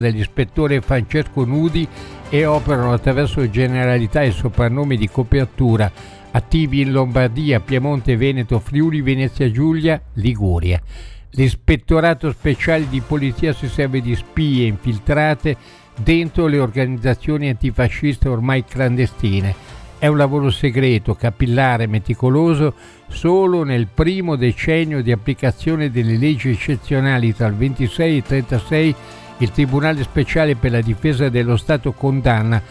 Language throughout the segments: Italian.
dell'ispettore Francesco Nudi e operano attraverso generalità e soprannomi di copertura, attivi in Lombardia, Piemonte, Veneto, Friuli, Venezia Giulia, Liguria. L'ispettorato speciale di polizia si serve di spie infiltrate dentro le organizzazioni antifasciste ormai clandestine. È un lavoro segreto, capillare, meticoloso. Solo nel primo decennio di applicazione delle leggi eccezionali tra il 26 e il 36 il Tribunale Speciale per la Difesa dello Stato condanna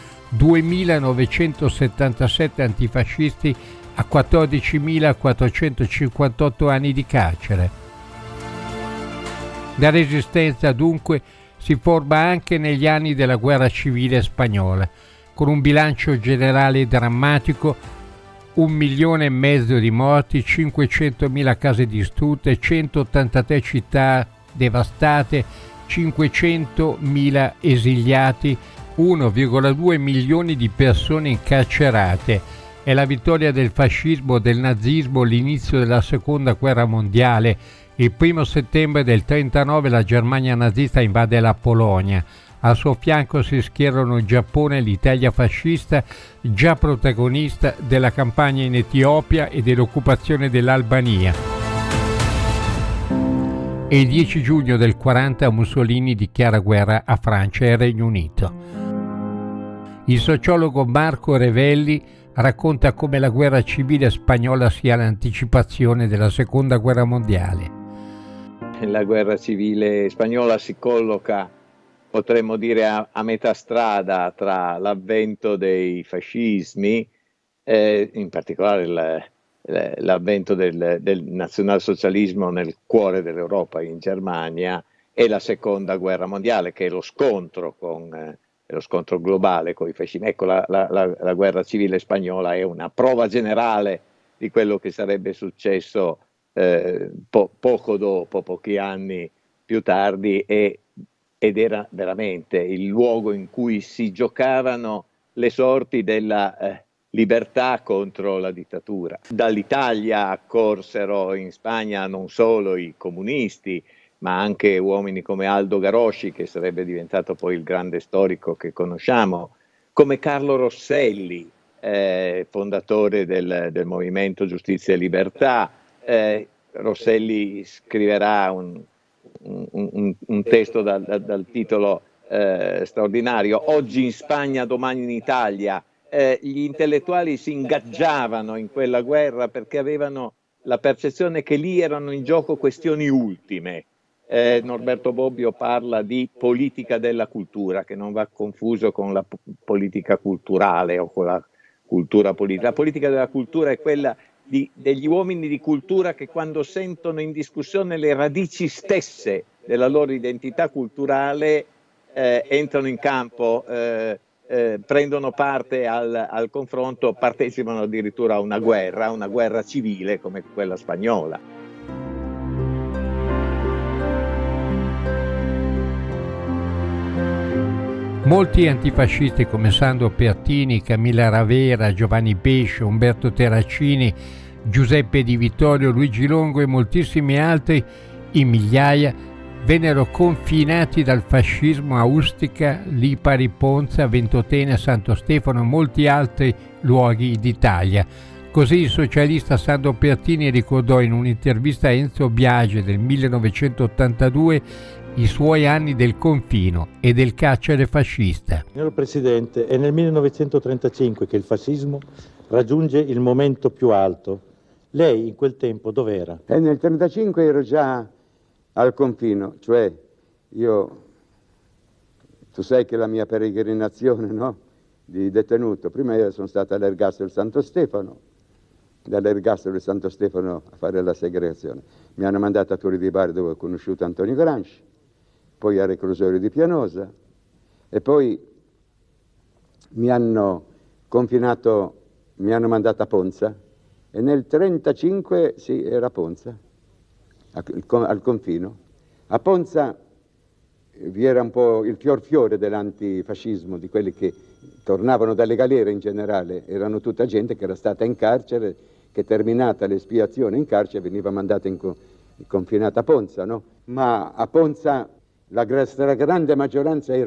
2.977 antifascisti a 14.458 anni di carcere. La resistenza dunque si forma anche negli anni della guerra civile spagnola, con un bilancio generale drammatico, 1,5 milioni di morti, 500.000 case distrutte, 183 città devastate, 500.000 esiliati, 1,2 milioni di persone incarcerate. È la vittoria del fascismo, del nazismo, l'inizio della seconda guerra mondiale. Il 1 settembre del 1939 la Germania nazista invade la Polonia. Al suo fianco si schierano il Giappone e l'Italia fascista, già protagonista della campagna in Etiopia e dell'occupazione dell'Albania. E il 10 giugno del 40 Mussolini dichiara guerra a Francia e Regno Unito. Il sociologo Marco Revelli racconta come la guerra civile spagnola sia l'anticipazione della seconda guerra mondiale. La guerra civile spagnola si colloca, potremmo dire, a metà strada tra l'avvento dei fascismi, in particolare l'avvento del nazionalsocialismo nel cuore dell'Europa, in Germania, e la seconda guerra mondiale, che è lo scontro globale con i fascismi. Ecco, la guerra civile spagnola è una prova generale di quello che sarebbe successo poco dopo, pochi anni più tardi, ed era veramente il luogo in cui si giocavano le sorti della libertà contro la dittatura. Dall'Italia accorsero in Spagna non solo i comunisti, ma anche uomini come Aldo Garosci, che sarebbe diventato poi il grande storico che conosciamo, come Carlo Rosselli, fondatore del movimento Giustizia e Libertà. Rosselli scriverà un testo dal titolo straordinario, Oggi in Spagna, domani in Italia. Gli intellettuali si ingaggiavano in quella guerra perché avevano la percezione che lì erano in gioco questioni ultime. Norberto Bobbio parla di politica della cultura, che non va confuso con la politica culturale o con la cultura politica. La politica della cultura è quella degli uomini di cultura che, quando sentono in discussione le radici stesse della loro identità culturale, entrano in campo, prendono parte al confronto, partecipano addirittura a una guerra civile come quella spagnola. Molti antifascisti come Sandro Pertini, Camilla Ravera, Giovanni Pesce, Umberto Terracini, Giuseppe Di Vittorio, Luigi Longo e moltissimi altri, in migliaia, vennero confinati dal fascismo a Ustica, Lipari, Ponza, Ventotene, Santo Stefano e molti altri luoghi d'Italia. Così il socialista Sandro Pertini ricordò in un'intervista a Enzo Biagi del 1982 i suoi anni del confino e del carcere fascista. Signor Presidente, è nel 1935 che il fascismo raggiunge il momento più alto. Lei in quel tempo dov'era? Nel 1935 ero già al confino, cioè tu sai che la mia peregrinazione, no, di detenuto, prima io sono stato all'ergastolo del Santo Stefano, dall'ergastolo del Santo Stefano a fare la segregazione. Mi hanno mandato a Torre di Bari, dove ho conosciuto Antonio Gramsci, poi al reclusorio di Pianosa, e poi mi hanno mandato a Ponza, e nel 1935 sì, era a Ponza, al confino. A Ponza vi era un po' il fiore dell'antifascismo, di quelli che tornavano dalle galere in generale, erano tutta gente che era stata in carcere, che terminata l'espiazione in carcere veniva mandata confinata a Ponza, no? Ma a Ponza la stragrande maggioranza era